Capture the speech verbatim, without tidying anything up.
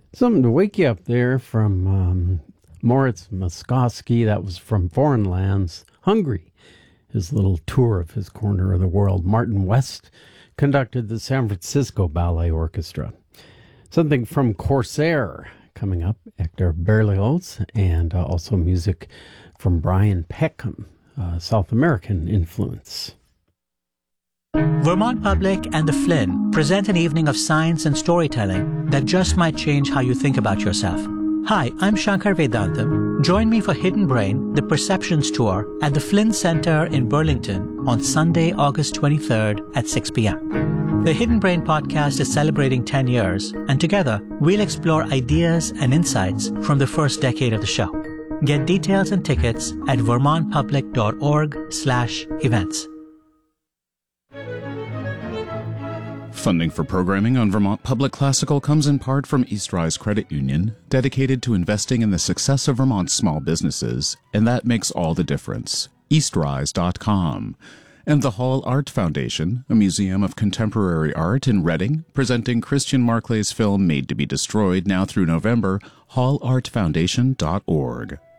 Something to wake you up there from um, Moritz Moskowski. That was from Foreign Lands, Hungry, his little tour of his corner of the world. Martin West conducted the San Francisco Ballet Orchestra. Something from Corsair coming up, Hector Berlioz, and uh, also music from Brian Peckham, uh, South American influence. Vermont Public and the Flynn present an evening of science and storytelling that just might change how you think about yourself. Hi, I'm Shankar Vedantam. Join me for Hidden Brain, the Perceptions Tour at the Flynn Center in Burlington on Sunday, August twenty-third at six p.m. The Hidden Brain podcast is celebrating ten years, and together we'll explore ideas and insights from the first decade of the show. Get details and tickets at vermontpublic.org slash events. Funding for programming on Vermont Public Classical comes in part from Eastrise Credit Union, dedicated to investing in the success of Vermont's small businesses, and that makes all the difference. Eastrise dot com. And the Hall Art Foundation, a museum of contemporary art in Reading, presenting Christian Marclay's film Made to be Destroyed now through November, hall art foundation dot org.